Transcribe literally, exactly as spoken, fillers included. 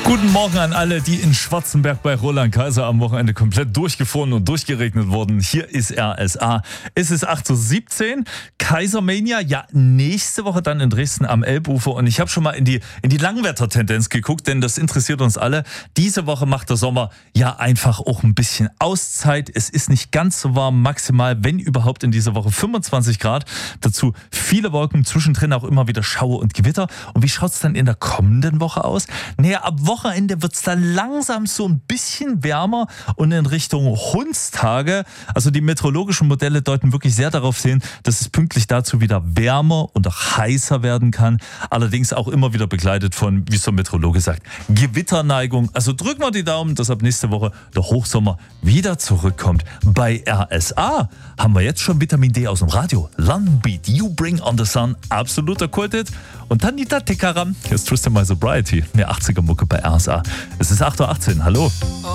Guten Morgen an alle, die in Schwarzenberg bei Roland Kaiser am Wochenende komplett durchgefroren und durchgeregnet wurden. Hier ist R S A. Es ist acht Uhr siebzehn. Kaisermania, ja, nächste Woche dann in Dresden am Elbufer. Und ich habe schon mal in die, in die Langwettertendenz geguckt, denn das interessiert uns alle. Diese Woche macht der Sommer ja einfach auch ein bisschen Auszeit. Es ist nicht ganz so warm, maximal, wenn überhaupt in dieser Woche fünfundzwanzig Grad. Dazu viele Wolken, zwischendrin auch immer wieder Schauer und Gewitter. Und wie schaut es dann in der kommenden Woche aus? Naja, ab Wochenende wird es dann langsam so ein bisschen wärmer und in Richtung Hundstage. Also die meteorologischen Modelle deuten wirklich sehr darauf hin, dass es pünktlich dazu wieder wärmer und auch heißer werden kann. Allerdings auch immer wieder begleitet von, wie es der Meteorologe sagt, Gewitterneigung. Also drücken wir die Daumen, dass ab nächste Woche der Hochsommer wieder zurückkommt. Bei R S A haben wir jetzt schon Vitamin D aus dem Radio. London Beat, You Bring on the Sun, absoluter Kulthit. Und dann Nita Tekaram, hier ist Tristan My Sobriety, mehr achtziger Mucke bei R S A. Es ist acht Uhr achtzehn, hallo. Oh.